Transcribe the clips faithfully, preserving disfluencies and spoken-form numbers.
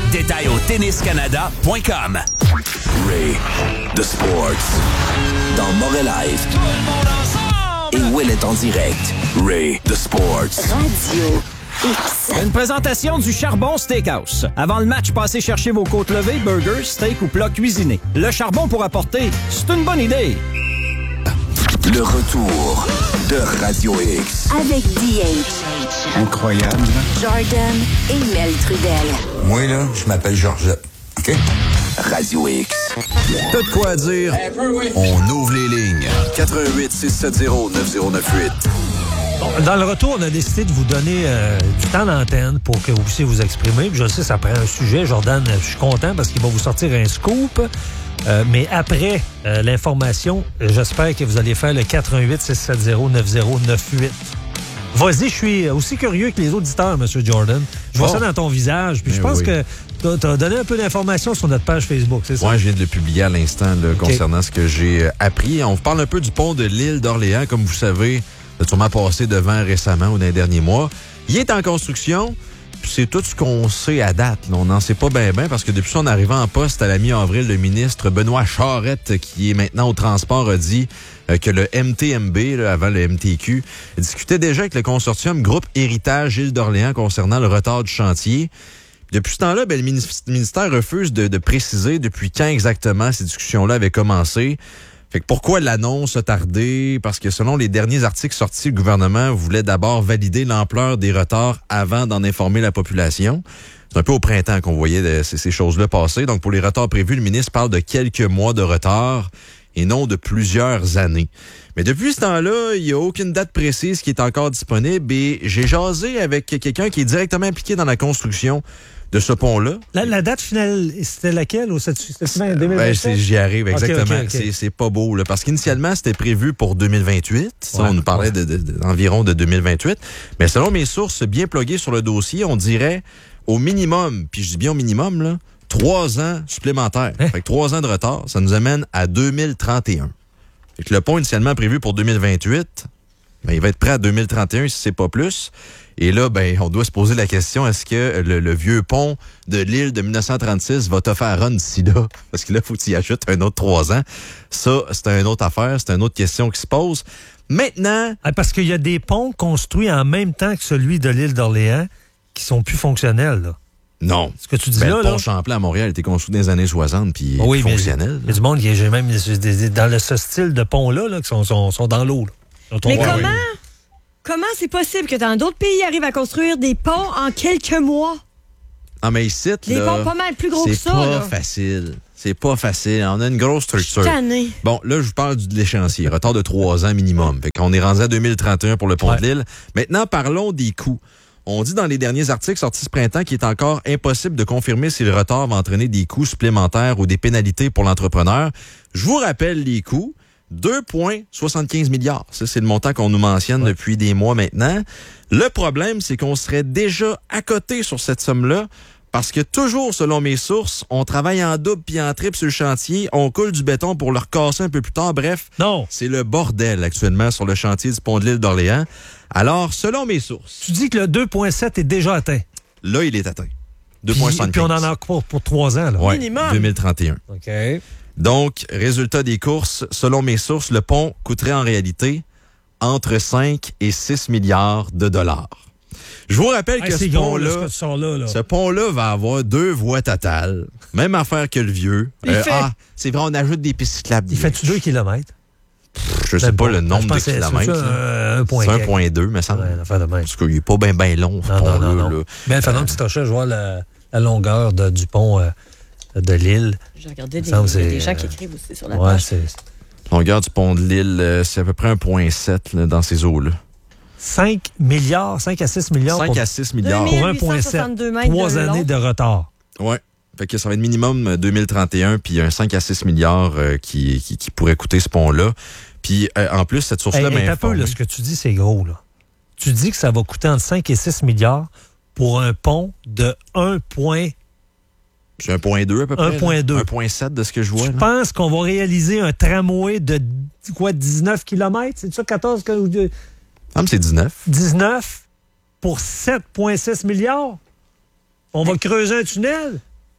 Détails au tennis canada point com. Ray, the Sports. Dans Morel Live. Et Will est en direct. Ray, the Sports. Radio X. Une présentation du Charbon Steakhouse. Avant le match, passez chercher vos côtes levées, burgers, steak ou plats cuisinés. Le charbon pour apporter, c'est une bonne idée. Le retour de Radio X. Avec D H. Incroyable. Jordan et Mel Trudel. Moi, là, je m'appelle Georgette. OK? Radio X. T'as de quoi dire? On ouvre les lignes. quatre un huit, six sept zéro, neuf zéro neuf huit. Dans le retour, on a décidé de vous donner euh, du temps d'antenne pour que vous puissiez vous exprimer. Puis je sais, ça prend un sujet. Jordan, je suis content parce qu'il va vous sortir un scoop. Euh, mais après euh, l'information, j'espère que vous allez faire le quatre un huit, six sept zéro, neuf zéro neuf huit. Vas-y, je suis aussi curieux que les auditeurs, M. Jordan. Je vois oh. ça dans ton visage. Puis je pense oui. que tu as donné un peu d'informations sur notre page Facebook, c'est ça? Oui, je viens de le publier à l'instant là, okay. concernant ce que j'ai appris. On vous parle un peu du pont de l'île d'Orléans. Comme vous savez, vous êtes sûrement passé devant récemment ou dans les derniers mois. Il est en construction. C'est tout ce qu'on sait à date. On n'en sait pas bien bien parce que depuis son arrivée en poste à la mi-avril, le ministre Benoît Charette, qui est maintenant au transport, a dit euh, que le M T M B, là, avant le M T Q, discutait déjà avec le consortium Groupe Héritage Île d'Orléans concernant le retard du chantier. Depuis ce temps-là, ben, le ministère refuse de, de préciser depuis quand exactement ces discussions-là avaient commencé. Fait que pourquoi l'annonce a tardé? Parce que selon les derniers articles sortis, le gouvernement voulait d'abord valider l'ampleur des retards avant d'en informer la population. C'est un peu au printemps qu'on voyait de, ces, ces choses-là passer. Donc, pour les retards prévus, le ministre parle de quelques mois de retard et non de plusieurs années. Mais depuis ce temps-là, il n'y a aucune date précise qui est encore disponible et j'ai jasé avec quelqu'un qui est directement impliqué dans la construction de ce pont-là. La, la date finale, c'était laquelle? Ou c'était fin deux mille vingt-sept? Ben, j'y arrive, exactement. Okay, okay, okay. C'est, c'est pas beau, là, parce qu'initialement, c'était prévu pour deux mille vingt-huit. Ça, ouais, on nous parlait ouais. de, de, de, d'environ de deux mille vingt-huit. Mais selon mes sources bien pluguées sur le dossier, on dirait au minimum, puis je dis bien au minimum, là, trois ans supplémentaires. Hein? Fait que trois ans de retard, ça nous amène à deux mille trente et un. Fait que le pont initialement prévu pour deux mille vingt-huit, ben, il va être prêt à deux mille trente et un si c'est pas plus. Et là, ben, on doit se poser la question, est-ce que le, le vieux pont de l'île de dix-neuf cent trente-six va te faire run d'ici là? Parce que là, il faut que tu y ajoutes un autre trois ans. Ça, c'est une autre affaire, c'est une autre question qui se pose. Maintenant... Ah, parce qu'il y a des ponts construits en même temps que celui de l'île d'Orléans qui sont plus fonctionnels, là. Non. Ce que tu dis ben, là, le pont là... Champlain à Montréal a été construit dans les années soixante puis oh, oui, fonctionnel. Il y a du monde qui est même dans le, ce style de pont-là là, qui sont, sont, sont dans l'eau. Là. Mais comment? Oui. Comment c'est possible que dans d'autres pays arrivent à construire des ponts en quelques mois? Ah, mais ici, des là, ponts pas mal plus gros que ça. C'est pas là. facile. C'est pas facile. On a une grosse structure. Année. Bon, là, je vous parle de l'échéancier. Retard de trois ans minimum. Fait qu'on est rendu à deux mille trente et un pour le pont ouais. de l'île. Maintenant, parlons des coûts. On dit dans les derniers articles sortis ce printemps qu'il est encore impossible de confirmer si le retard va entraîner des coûts supplémentaires ou des pénalités pour l'entrepreneur. Je vous rappelle les coûts. deux virgule soixante-quinze milliards. Ça, c'est le montant qu'on nous mentionne ouais. depuis des mois maintenant. Le problème, c'est qu'on serait déjà à côté sur cette somme-là parce que toujours, selon mes sources, on travaille en double puis en triple sur le chantier, on coule du béton pour le recasser un peu plus tard. Bref, non. C'est le bordel actuellement sur le chantier du pont de l'île d'Orléans. Alors, selon mes sources... Tu dis que le deux virgule sept est déjà atteint. Là, il est atteint. deux virgule soixante-quinze. Puis on en a encore pour trois ans. Là. Ouais, minimum. deux mille trente et un. OK. Donc, résultat des courses, selon mes sources, le pont coûterait en réalité entre cinq et six milliards de dollars. Je vous rappelle hey, que ce pont-là, gros, ce, là, là. ce pont-là va avoir deux voies totales. Même affaire que le vieux. Euh, fait... Ah, c'est vrai, on ajoute des pistes cyclables. Il fait-tu deux kilomètres? Pff, je ne sais pas bon, le nombre de kilomètres. Euh, c'est un virgule deux, me semble. Ouais, l'affaire de même. Parce qu'il n'est pas bien ben long, ce non, pont-là. Non, non, non. Là. Mais faisant euh... un petit recherche, je vois la, la longueur de, du pont euh, de l'île. J'ai regardé des, semble, des gens qui écrivent aussi sur la ouais, page. C'est... Longueur du pont de l'île, c'est à peu près un virgule sept là, dans ces eaux-là. cinq milliards, cinq à six milliards. cinq pour, à six milliards. Pour un virgule sept. Trois années de retard. Oui. Fait que ça va être minimum deux mille trente et un, puis un cinq à six milliards euh, qui, qui, qui pourrait coûter ce pont-là. Puis euh, en plus, cette source-là hey, m'informe. Un peu, là, ce que tu dis, c'est gros. Là. Tu dis que ça va coûter entre cinq et six milliards pour un pont de un point... C'est un point deux à peu près. un point deux. un virgule sept de ce que je vois. Je là. pense qu'on va réaliser un tramway de quoi, dix-neuf kilomètres? C'est ça, quatorze? Ah, mais c'est dix-neuf. dix-neuf pour sept virgule six milliards? On va creuser un tunnel?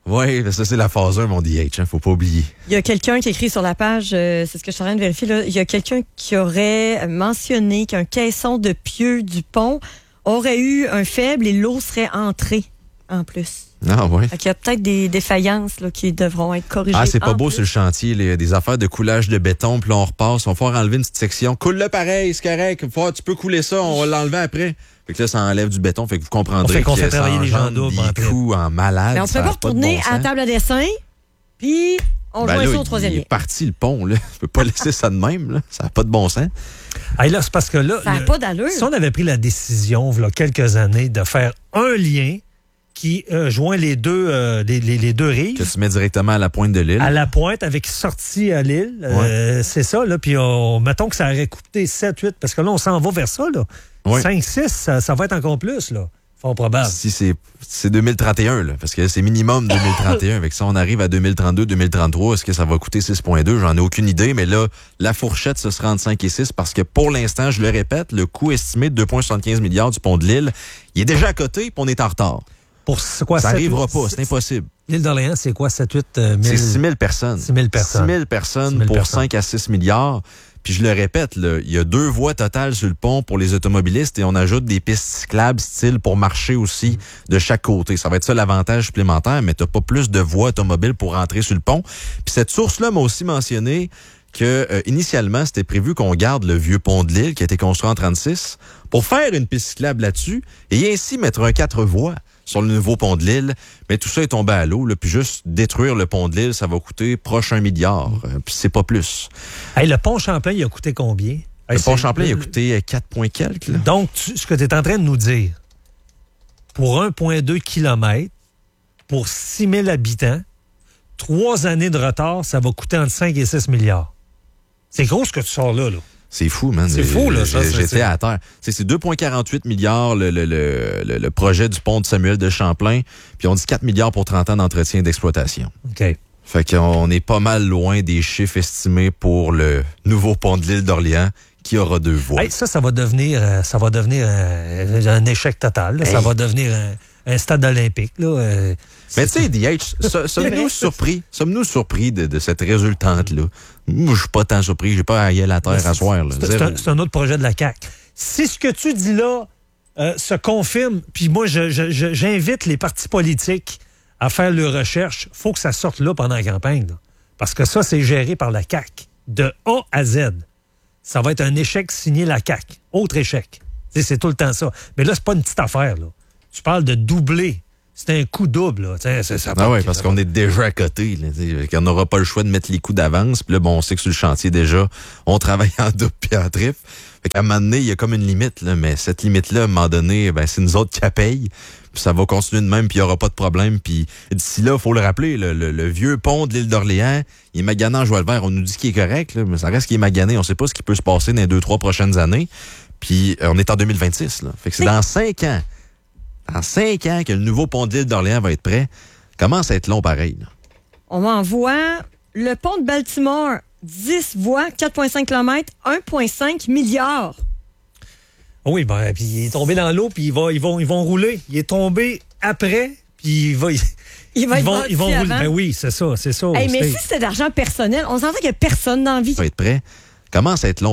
Oui, ça, c'est la phase un, mon D H, hein, faut pas oublier. Il y a quelqu'un qui écrit sur la page, euh, c'est ce que je suis en train de vérifier, là. Il y a quelqu'un qui aurait mentionné qu'un caisson de pieux du pont aurait eu un faible et l'eau serait entrée en plus. Ah oui. Il y a peut-être des défaillances là, qui devront être corrigées. Ah, c'est pas beau plus. sur le chantier, les, des affaires de coulage de béton, puis là, on repasse, on va faire enlever une petite section. Coule-le pareil, c'est correct. Faut, tu peux couler ça, on va l'enlever après. Fait que là, ça enlève du béton, fait que vous comprendrez fait qu'on que fait ça travailler les gens engendre doubles, des coups en malade. Mais on ne peut pas retourner à la table à dessin, puis on ben joint là, ça au troisième il lien. est parti le pont, là. Je peux pas laisser ça de même, là. Ça n'a pas de bon sens. Hey, là, c'est parce que là, Ça n'a le- pas d'allure. si on avait pris la décision, il y a quelques années, de faire un lien qui euh, joint les deux, euh, les, les- les deux rives. Que tu mets directement à la pointe de l'île. À la pointe, avec sortie à l'île. Euh, c'est ça, là. Puis, on- mettons que ça aurait coûté sept huit, parce que là, on s'en va vers ça, là. Ouais. cinq six, ça, ça va être encore plus, là. Fort probable. Si c'est c'est deux mille trente et un, là, parce que c'est minimum deux mille trente et un. Avec ça, on arrive à deux mille trente-deux, deux mille trente-trois. Est-ce que ça va coûter six virgule deux? J'en ai aucune idée, mais là, la fourchette, ce sera entre cinq et six, parce que pour l'instant, je le répète, le coût estimé de deux virgule soixante-quinze milliards du pont de l'île, il est déjà à côté, puis on est en retard. Pour c'est quoi, Ça sept, n'arrivera huit, pas, c'est impossible. L'île d'Orléans, c'est quoi, sept huit euh, mille? C'est six mille personnes. six mille personnes. six mille personnes six mille pour personnes. cinq à six milliards. Puis je le répète, là, il y a deux voies totales sur le pont pour les automobilistes et on ajoute des pistes cyclables style pour marcher aussi de chaque côté. Ça va être ça l'avantage supplémentaire, mais tu n'as pas plus de voies automobiles pour rentrer sur le pont. Puis cette source-là m'a aussi mentionné que euh, initialement, c'était prévu qu'on garde le vieux pont de l'île qui a été construit en trente-six pour faire une piste cyclable là-dessus et ainsi mettre un quatre voies sur le nouveau pont de l'île. Mais tout ça est tombé à l'eau. Là, puis juste détruire le pont de l'île, ça va coûter proche un milliard. Euh, puis c'est pas plus. Hey, le pont Champlain, il a coûté combien? Le Hey, pont c'est- Champlain, il a coûté quatre points quelques. Là. Donc, tu- ce que tu es en train de nous dire, pour un virgule deux kilomètres, pour six mille habitants, trois années de retard, ça va coûter entre cinq et six milliards. C'est gros ce que tu sors là, là. C'est fou, man. C'est fou, là, ça, J'ai- c'est- J'étais c'est- à terre. C'est, c'est deux virgule quarante-huit milliards le, le, le, le, le projet du pont de Samuel de Champlain, puis on dit quatre milliards pour trente ans d'entretien et d'exploitation. OK. Fait qu'on est pas mal loin des chiffres estimés pour le nouveau pont de l'île d'Orléans qui aura deux voies. Hey, ça, ça va devenir, euh, ça va devenir euh, un échec total. là. Ça Hey. va devenir un, un stade olympique. Là. euh, Mais tu sais, D H, so- sommes-nous surpris? Sommes-nous surpris de, de cette résultante-là? Moi, je suis pas tant surpris. J'ai pas à y aller à la terre à soir. Là. C'est, c'est Zéro. un, c'est un autre projet de la C A Q. Si ce que tu dis là euh, se confirme, puis moi, je, je- je- j'invite les partis politiques à faire leurs recherches, il faut que ça sorte là pendant la campagne. là. Parce que ça, c'est géré par la C A Q. De A à Z. Ça va être un échec signé la C A Q. Autre échec. Tu sais, c'est tout le temps ça. Mais là, c'est pas une petite affaire. Là. Tu parles de doubler. C'est un coup double. Là. Tu sais, c'est- ça Ah oui, parce qu'on est déjà à côté. Là, t'sais, qu'on n'aura pas le choix de mettre les coups d'avance. Puis là, bon, on sait que sur le chantier, déjà, on travaille en double puis en triple. Fait qu'à un moment donné, il y a comme une limite. Là, mais cette limite-là, à un moment donné, ben, c'est nous autres qui la payent. Puis ça va continuer de même, puis il n'y aura pas de problème. Puis d'ici là, il faut le rappeler, le, le- le vieux pont de l'île d'Orléans, il est magané en joie le vert. On nous dit qu'il est correct, là, mais ça reste qu'il est magané. On ne sait pas ce qui peut se passer dans les deux, trois prochaines années. Puis euh, on est en deux mille vingt-six. Là. Fait que c'est dans cinq ans. Dans cinq ans que le nouveau pont de l'île d'Orléans va être prêt. Commence à être long pareil. Là. On m'envoie le pont de Baltimore, dix voies, quatre virgule cinq kilomètres, un virgule cinq milliard. Oui, ben, puis il est tombé dans l'eau, puis ils vont, ils, vont, ils vont rouler. Il est tombé après, puis il va... Il va ils être vont, vendu ils vont rouler. avant. Ben oui, c'est ça, c'est ça. Hey, mais C'est- si c'était d'argent personnel, on s'entend qu'il n'y a personne dans la vie. Ça va être prêt. Commence à être long.